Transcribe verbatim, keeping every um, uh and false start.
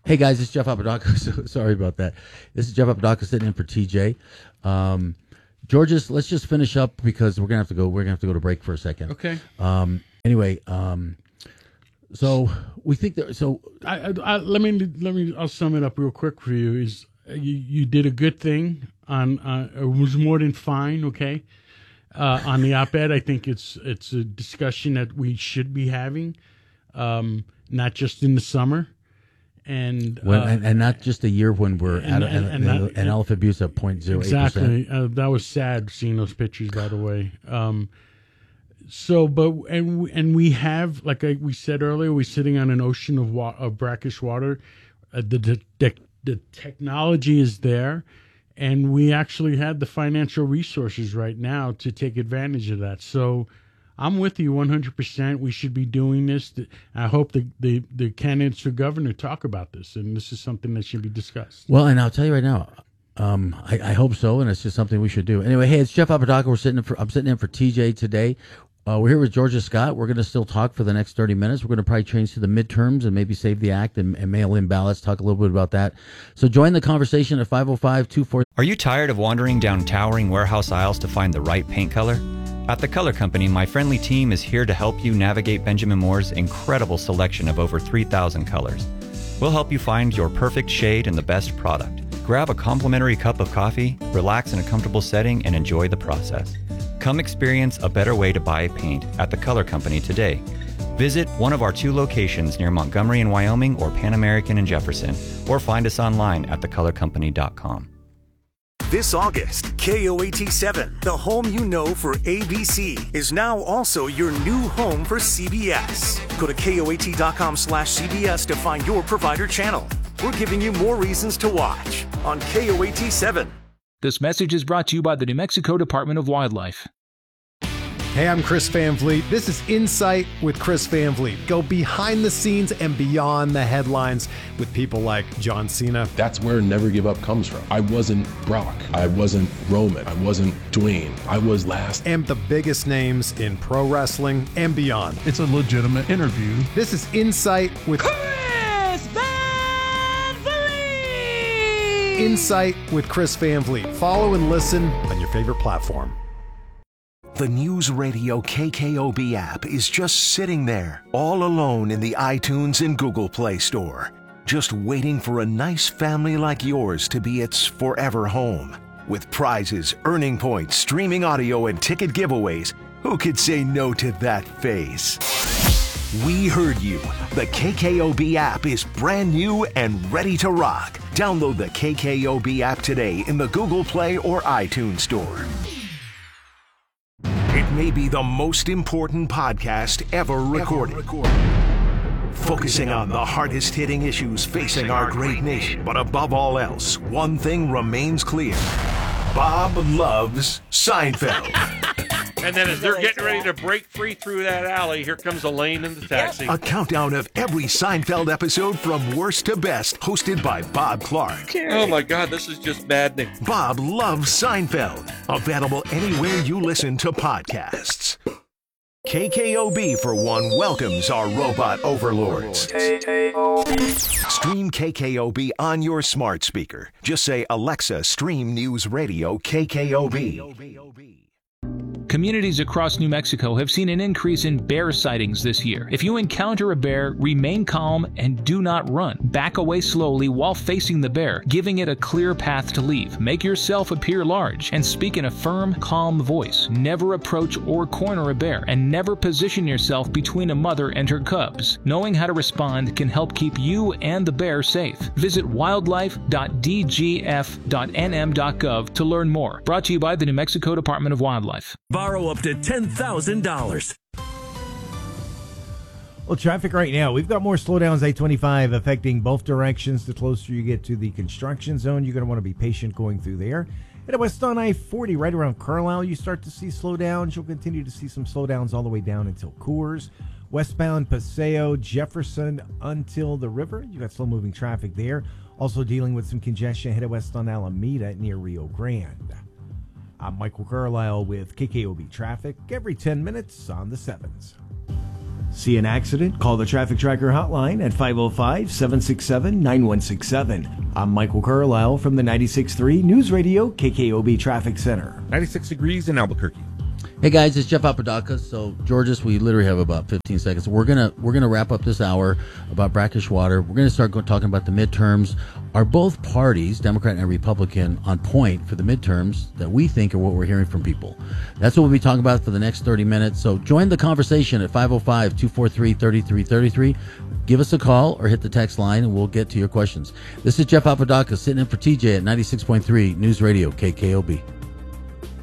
Hey guys, it's Jeff Apodaca. So, sorry about that. This is Jeff Apodaca sitting in for T J. Um, Georges, let's just finish up because we're gonna have to go. We're gonna have to go to break for a second. Okay. Um, anyway, um, so we think that. So I, I, I, let me let me. I'll sum it up real quick for you. Is you, you did a good thing on. Uh, it was more than fine. Okay. Uh, on the op-ed, I think it's it's a discussion that we should be having, um, not just in the summer. And, when, uh, and and not just a year when we're and, at and, and, and, and, not, and elephant abuse at point zero eight percent. Exactly. Uh, that was sad seeing those pictures, by the way. Um, so, but and and we have, like I, we said earlier, we're sitting on an ocean of wa- of brackish water. Uh, the, the the the technology is there, and we actually had the financial resources right now to take advantage of that. So. I'm with you one hundred percent. We should be doing this. I hope the, the, the candidates for governor talk about this, and this is something that should be discussed. Well, and I'll tell you right now, um, I, I hope so, and it's just something we should do. Anyway, hey, it's Jeff Apodaca. We're sitting in for, I'm sitting in for T J today. Uh, we're here with Georgia Scott. We're going to still talk for the next thirty minutes. We're going to probably change to the midterms and maybe save the act and, and mail in ballots, talk a little bit about that. So join the conversation at five oh five, two four. Are you tired of wandering down towering warehouse aisles to find the right paint color? At The Color Company, my friendly team is here to help you navigate Benjamin Moore's incredible selection of over three thousand colors. We'll help you find your perfect shade and the best product. Grab a complimentary cup of coffee, relax in a comfortable setting, and enjoy the process. Come experience a better way to buy paint at The Color Company today. Visit one of our two locations near Montgomery in Wyoming or Pan American in Jefferson, or find us online at the color company dot com. This August, K O A T seven, the home you know for A B C, is now also your new home for C B S. Go to K O A T dot com slash C B S to find your provider channel. We're giving you more reasons to watch on K O A T seven. This message is brought to you by the New Mexico Department of Wildlife. Hey, I'm Chris Van Vliet. This is Insight with Chris Van Vliet. Go behind the scenes and beyond the headlines with people like John Cena. That's where Never Give Up comes from. I wasn't Brock. I wasn't Roman. I wasn't Dwayne. I was last. And the biggest names in pro wrestling and beyond. It's a legitimate interview. This is Insight with Chris Van Vliet. Insight with Chris Van Vliet. Follow and listen on your favorite platform. The News Radio K K O B app is just sitting there, all alone in the iTunes and Google Play Store, just waiting for a nice family like yours to be its forever home. With prizes, earning points, streaming audio, and ticket giveaways, who could say no to that face? We heard you. The K K O B app is brand new and ready to rock. Download the K K O B app today in the Google Play or iTunes Store. It may be the most important podcast ever recorded. Ever recorded. Focusing on the hardest-hitting issues facing our great nation. But above all else, one thing remains clear. Bob loves Seinfeld. And then as they're getting ready to break free through that alley, here comes Elaine in the taxi. A countdown of every Seinfeld episode from worst to best, hosted by Bob Clark. Oh my God, this is just maddening. Bob loves Seinfeld. Available anywhere you listen to podcasts. K K O B, for one, welcomes our robot overlords. Stream K K O B on your smart speaker. Just say, Alexa, stream News Radio K K O B. Communities across New Mexico have seen an increase in bear sightings this year. If you encounter a bear, remain calm and do not run. Back away slowly while facing the bear, giving it a clear path to leave. Make yourself appear large and speak in a firm, calm voice. Never approach or corner a bear, and never position yourself between a mother and her cubs. Knowing how to respond can help keep you and the bear safe. Visit wildlife dot d g f dot n m dot gov to learn more. Brought to you by the New Mexico Department of Wildlife. Borrow up to ten thousand dollars. Well, traffic right now, we've got more slowdowns, I twenty-five, affecting both directions. The closer you get to the construction zone, you're going to want to be patient going through there. And west on I forty, right around Carlisle, you start to see slowdowns. You'll continue to see some slowdowns all the way down until Coors. Westbound Paseo, Jefferson until the river. You got slow-moving traffic there. Also dealing with some congestion headed west on Alameda near Rio Grande. I'm Michael Carlisle with K K O B Traffic every ten minutes on the sevens. See an accident? Call the Traffic Tracker hotline at five oh five, seven six seven, nine one six seven. I'm Michael Carlisle from the ninety-six point three News Radio K K O B Traffic Center. ninety-six degrees in Albuquerque. Hey guys, it's Jeff Apodaca. So, Georges, we literally have about fifteen seconds. We're gonna we're gonna wrap up this hour about brackish water. We're gonna start go, talking about the midterms. Are both parties, Democrat and Republican, on point for the midterms that we think are what we're hearing from people? That's what we'll be talking about for the next thirty minutes. So, join the conversation at five oh five, two four three, three three three three. Give us a call or hit the text line, and we'll get to your questions. This is Jeff Apodaca sitting in for T J at ninety-six point three News Radio K K O B.